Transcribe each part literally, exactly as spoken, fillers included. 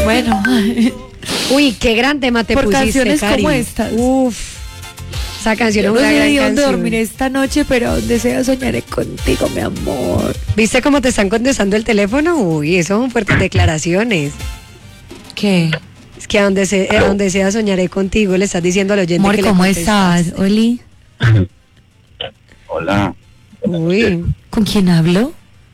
Bueno. Uy, qué gran tema te Por pusiste, canciones Cari. como estas. Uf, esa canción es Yo no una sé gran ni dónde canción. dormiré esta noche, pero donde sea soñaré contigo, mi amor. ¿Viste cómo te están contestando el teléfono? Uy, eso son fuertes declaraciones. ¿Qué? Es que a donde, se, a donde sea soñaré contigo, le estás diciendo al oyente Amor, que le ¿cómo contestaste. estás, Oli? Hola. Uy, ¿Con quién hablo?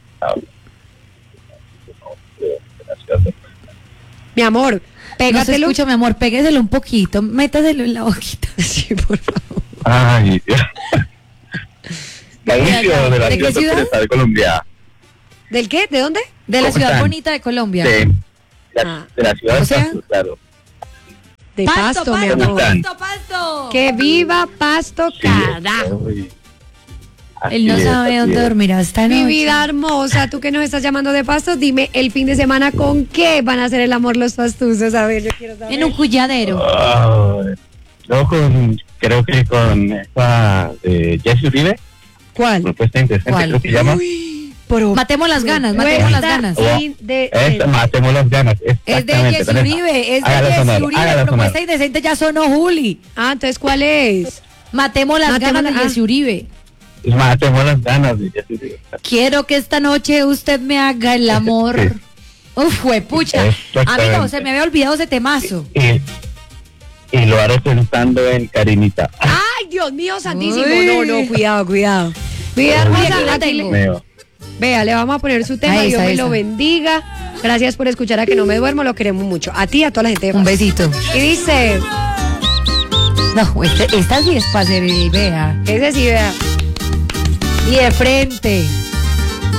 mi amor, No se pégatelo. escucha, mi amor, pégueselo un poquito, métaselo en la boquita. Sí, por favor. Ay, Dios. Mauricio, de la ¿De qué ciudad ciudad? de Colombia. ¿Del qué? ¿De dónde? De la ¿Cómo ciudad están? bonita de Colombia. De, la, Ah. de la ciudad O de sea, Pasto, claro. De Pasto, mi pasto. amor. pasto, pasto. Que viva Pasto, Sí, carajo. estoy- Así Él no es, sabe así dónde es. dormirá esta noche. Mi vida hermosa, tú que nos estás llamando de Pasto, dime el fin de semana con qué van a hacer el amor los pastusos. A ver, yo quiero saber. En un cuyadero. Ay, no, con, creo que con esta de Jesse Uribe, ¿Cuál? propuesta indecente, ¿Cuál? creo que se llama. Pro- Matemos las ganas, matemos las Propuesta ganas. indecente. Esta, matemos las ganas. Es de exactamente, Jessy con esa. Uribe, es de Hágala Jessy sonar, Uribe. hágala Propuesta sonar. indecente ya sonó, Juli. Ah, entonces, ¿cuál es? Matemos las Matemos ganas de la- ah. Jessy Uribe. Matemos las ganas de Jesse Uribe. Quiero que esta noche usted me haga el amor. Sí. Uf, juepucha. Exactamente. Amigo, se me había olvidado ese temazo. Y, y lo haré pensando en Karinita. Ay, Dios mío, santísimo. Uy. No, no, cuidado, cuidado. Vida Uy, hermosa, aquí la aquí tengo. le- Mío. Vea, le vamos a poner su tema, Ahí Dios está, me esa. lo bendiga. Gracias por escuchar a Que No Me Duermo, lo queremos mucho. A ti y a toda la gente de Un Pasto. besito. Y dice, No, este- esta sí es para hacer el vea. ese sí, vea. Y de frente.